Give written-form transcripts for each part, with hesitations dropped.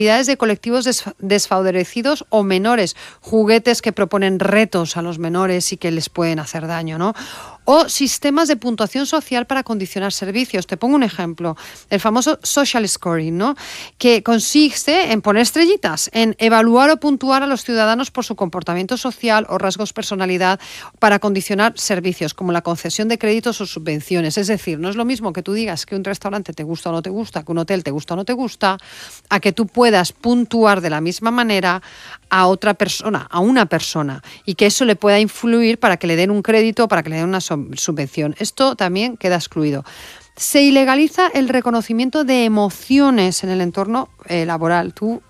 de colectivos desfavorecidos o menores, juguetes que proponen retos a los menores y que les pueden hacer daño, ¿no? O sistemas de puntuación social para condicionar servicios. Te pongo un ejemplo, el famoso social scoring, ¿no? Que consiste en poner estrellitas, en evaluar o puntuar a los ciudadanos por su comportamiento social o rasgos personalidad para condicionar servicios, como la concesión de créditos o subvenciones. Es decir, no es lo mismo que tú digas que un restaurante te gusta o no te gusta, que un hotel te gusta o no te gusta, a que tú puedas puntuar de la misma manera a otra persona, a una persona, y que eso le pueda influir para que le den un crédito o para que le den una subvención. Esto también queda excluido. Se ilegaliza el reconocimiento de emociones en el entorno laboral. Tú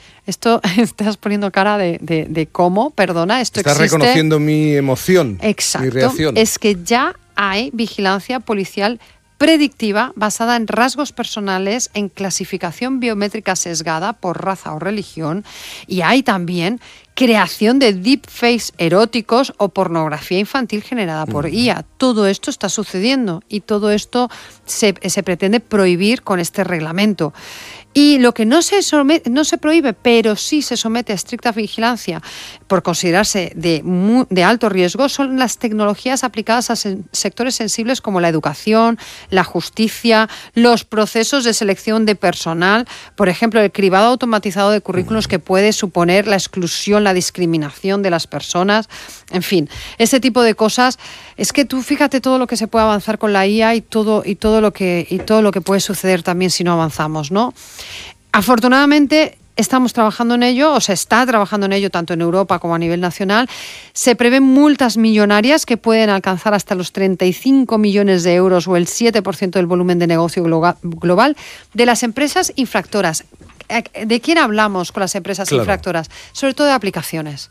estás poniendo cara de cómo, perdona, esto Estás existe. reconociendo mi emoción, exacto, mi reacción. Es que ya hay vigilancia policial predictiva basada en rasgos personales, en clasificación biométrica sesgada por raza o religión, y hay también creación de deepfakes eróticos o pornografía infantil generada por IA. Todo esto está sucediendo y todo esto se pretende prohibir con este reglamento. Y lo que no se prohíbe, pero sí se somete a estricta vigilancia por considerarse de alto riesgo, son las tecnologías aplicadas a sectores sensibles como la educación, la justicia, los procesos de selección de personal, por ejemplo, el cribado automatizado de currículos que puede suponer la exclusión, la discriminación de las personas, en fin, ese tipo de cosas. Es que tú fíjate todo lo que se puede avanzar con la IA y todo lo que puede suceder también si no avanzamos, ¿no? Afortunadamente estamos trabajando en ello, o se está trabajando en ello tanto en Europa como a nivel nacional. Se prevén multas millonarias que pueden alcanzar hasta los 35 millones de euros o el 7% del volumen de negocio global de las empresas infractoras. ¿De quién hablamos con las empresas infractoras? Sobre todo de aplicaciones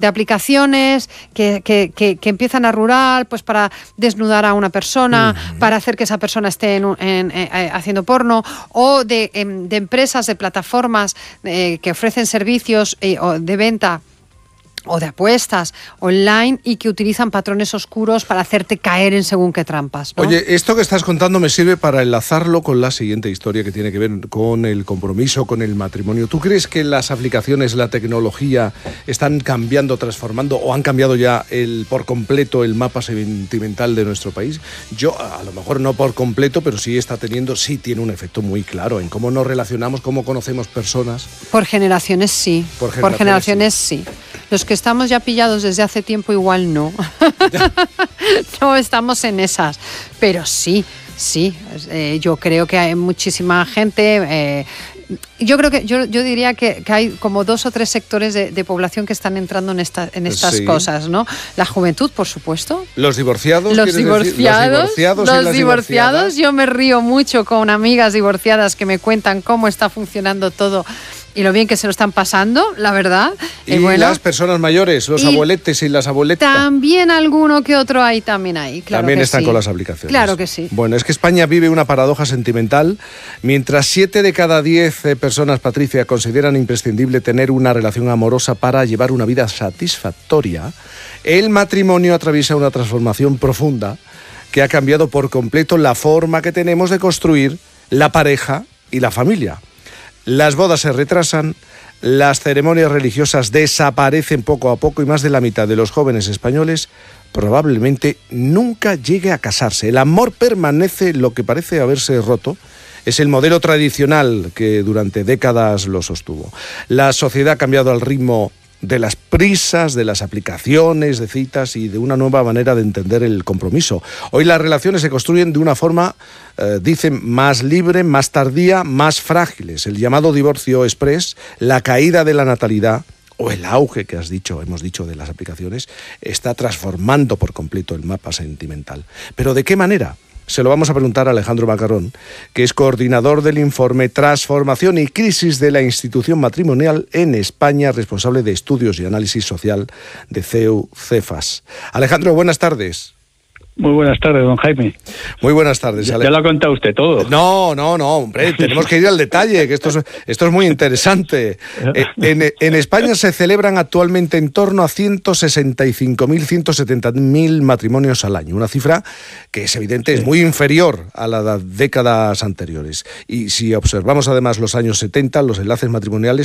que empiezan a rular pues para desnudar a una persona, para hacer que esa persona esté haciendo porno, o de empresas, de plataformas que ofrecen servicios de venta o de apuestas online y que utilizan patrones oscuros para hacerte caer en según qué trampas, ¿no? Oye, esto que estás contando me sirve para enlazarlo con la siguiente historia que tiene que ver con el compromiso, con el matrimonio. ¿Tú crees que las aplicaciones, la tecnología están cambiando, transformando o han cambiado ya por completo el mapa sentimental de nuestro país? Yo, a lo mejor no por completo, pero sí tiene un efecto muy claro en cómo nos relacionamos, cómo conocemos personas. Por generaciones sí. Por generaciones sí. Los que estamos ya pillados desde hace tiempo igual no. No estamos en esas. Pero sí. Yo creo que hay muchísima gente. Yo diría que hay como 2 o 3 sectores de población que están entrando en estas cosas, ¿no? La juventud, por supuesto. Los divorciados. Los divorciados. Yo me río mucho con amigas divorciadas que me cuentan cómo está funcionando todo y lo bien que se lo están pasando, la verdad. Y las personas mayores, los abueletes y las abueletas. También alguno que otro hay, también hay. Claro también que están sí. Con las aplicaciones. Claro que sí. Bueno, es que España vive una paradoja sentimental. Mientras 7 de cada 10 personas, Patricia, consideran imprescindible tener una relación amorosa para llevar una vida satisfactoria, el matrimonio atraviesa una transformación profunda que ha cambiado por completo la forma que tenemos de construir la pareja y la familia. Las bodas se retrasan, las ceremonias religiosas desaparecen poco a poco y más de la mitad de los jóvenes españoles probablemente nunca llegue a casarse. El amor permanece, lo que parece haberse roto es el modelo tradicional que durante décadas lo sostuvo. La sociedad ha cambiado al ritmo de las prisas, de las aplicaciones, de citas y de una nueva manera de entender el compromiso. Hoy las relaciones se construyen de una forma, dicen, más libre, más tardía, más frágiles. El llamado divorcio express, la caída de la natalidad o el auge que hemos dicho de las aplicaciones, está transformando por completo el mapa sentimental. ¿Pero de qué manera? Se lo vamos a preguntar a Alejandro Macarrón, que es coordinador del informe Transformación y Crisis de la Institución Matrimonial en España, responsable de estudios y análisis social de CEU-Cefas. Alejandro, buenas tardes. Muy buenas tardes, don Jaime. Muy buenas tardes. Ya lo ha contado usted todo. No, hombre, tenemos que ir al detalle, que esto es muy interesante. En España se celebran actualmente en torno a 165.000, 170.000 matrimonios al año, una cifra que es evidente, es muy inferior a las décadas anteriores. Y si observamos además los años 70, los enlaces matrimoniales